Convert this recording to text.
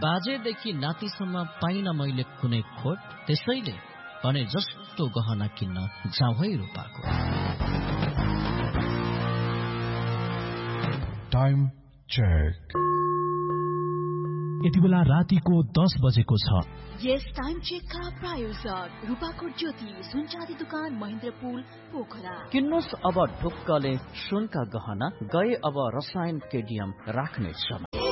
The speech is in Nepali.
बाजेदेखि नातिसम्म पाइन मैले कुनै खोट, त्यसैले भने जस्तो गहना किन्न जाउँ है रूपाको। Time check. यति बेला रातिको 10 बजेको छ। यस टाइम चेकका प्रायोजक रूपाको ज्योति सुनचाँदी दुकान महेन्द्रपुल पोखरा। किन्नुस् अब ढुक्कले सुनका गहना, गए अब रसायन केडियम राख्नेछ।